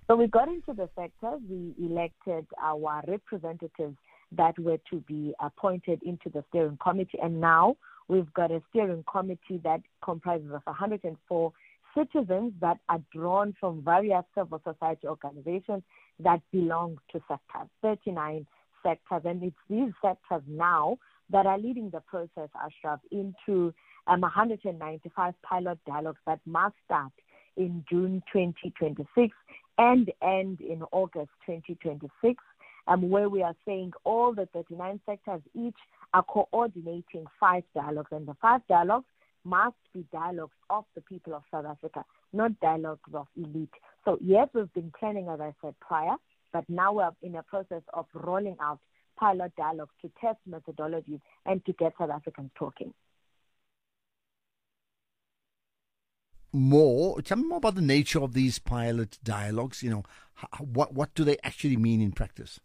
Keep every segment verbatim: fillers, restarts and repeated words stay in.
So we got into the sectors. We elected our representatives that were to be appointed into the steering committee. And now we've got a steering committee that comprises of one hundred four citizens that are drawn from various civil society organizations that belong to sectors, thirty-nine sectors. And it's these sectors now that are leading the process, Ashraf, into um, one hundred ninety-five pilot dialogues that must start in June twenty twenty-six and end in August twenty twenty-six, um, where we are saying all the thirty-nine sectors each are coordinating five dialogues, and the five dialogues must be dialogues of the people of South Africa, not dialogues of elite. So yes, we've been planning, as I said prior, but now we're in a process of rolling out pilot dialogues to test methodologies and to get South Africans talking. More, tell me more about the nature of these pilot dialogues. You know, how, what what do they actually mean in practice?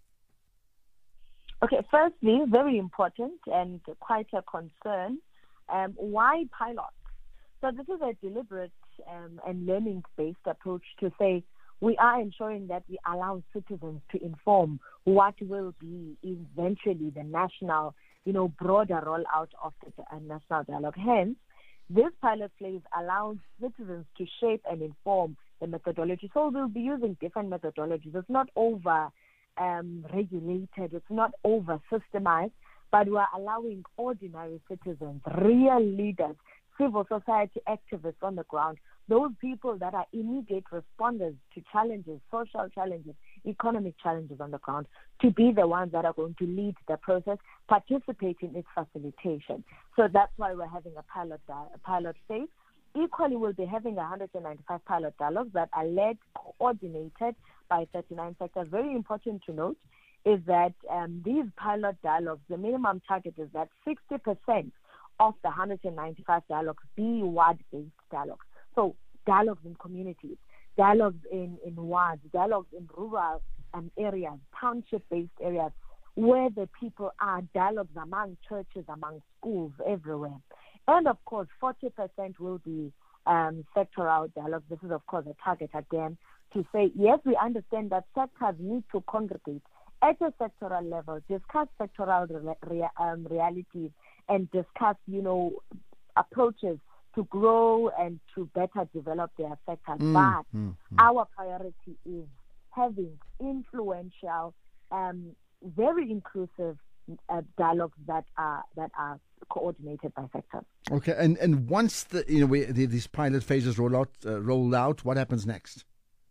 Okay, firstly, very important and quite a concern. Um, why pilots? So this is a deliberate um, and learning-based approach to say we are ensuring that we allow citizens to inform what will be eventually the national, you know, broader rollout of the uh, national dialogue. Hence, this pilot phase allows citizens to shape and inform the methodology. So we'll be using different methodologies. It's not over um, regulated. It's not over systemized, but we're allowing ordinary citizens, real leaders, civil society activists on the ground, those people that are immediate responders to challenges, social challenges, economic challenges on the ground, to be the ones that are going to lead the process, participate in its facilitation. So that's why we're having a pilot di- a pilot phase. Equally, we'll be having one hundred ninety-five pilot dialogues that are led, coordinated by thirty-nine sectors. Very important to note is that um, these pilot dialogues, the minimum target is that sixty percent of the one hundred ninety-five dialogues be ward-based dialogues. So dialogues in communities, dialogues in, in wards, dialogues in rural um, areas, township-based areas, where the people are, dialogues among churches, among schools, everywhere. And of course, forty percent will be um, sectoral dialogues. This is, of course, a target again to say, yes, we understand that sectors need to congregate at a sectoral level, discuss sectoral re- re- um, realities, and discuss, you know, approaches to grow and to better develop their sectors. Mm, but mm, mm. our priority is having influential, um, very inclusive uh, dialogues that are that are coordinated by sectors. Okay, and and once the you know we, the, these pilot phases roll out, uh, roll out, what happens next?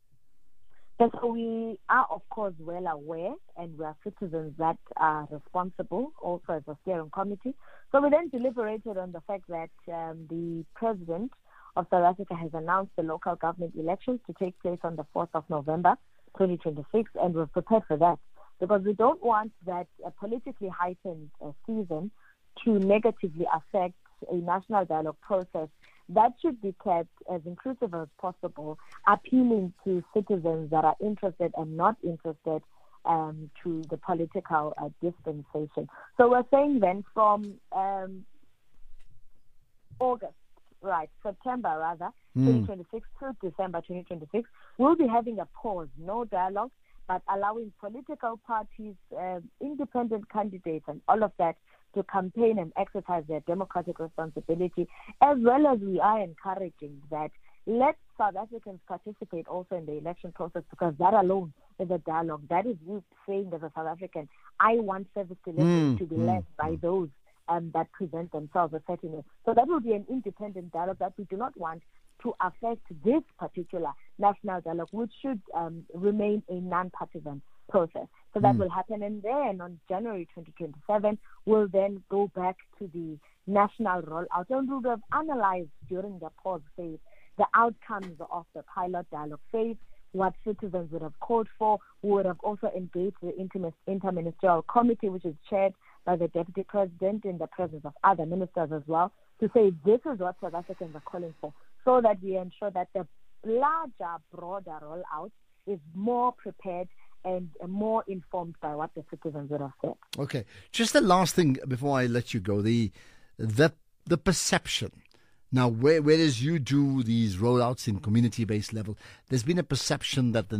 And so we are, of course, well aware, and we are citizens that are responsible also as a steering committee. So we then deliberated on the fact that um, the president of South Africa has announced the local government elections to take place on the fourth of November, twenty twenty-six, and we're prepared for that because we don't want that uh, politically heightened uh, season to negatively affect a national dialogue process that should be kept as inclusive as possible, appealing to citizens that are interested and not interested um, to the political uh, dispensation. So we're saying then from um, August, right, September rather, mm. twenty twenty-six to December twenty twenty-six, we'll be having a pause, no dialogue, but allowing political parties, uh, independent candidates and all of that to campaign and exercise their democratic responsibility, as well as we are encouraging that let South Africans participate also in the election process, because that alone is a dialogue. That is you saying as a South African, I want service delivery mm, to be mm, led by mm. those um, that present themselves as setting. So that will be an independent dialogue that we do not want to affect this particular national dialogue, which should um, remain a non-partisan process. So that mm. will happen. And then on January twenty twenty-seven, we'll then go back to the national rollout. And we will have analyzed during the pause phase the outcomes of the pilot dialogue phase, what citizens would have called for. We would have also engaged the interministerial committee, which is chaired by the deputy president in the presence of other ministers as well, to say this is what South Africans are calling for, so that we ensure that the larger, broader rollout is more prepared and more informed by what the citizens would have said. Okay. Just the last thing before I let you go, the the the perception. Now, where, whereas you do these rollouts in community-based level, there's been a perception that the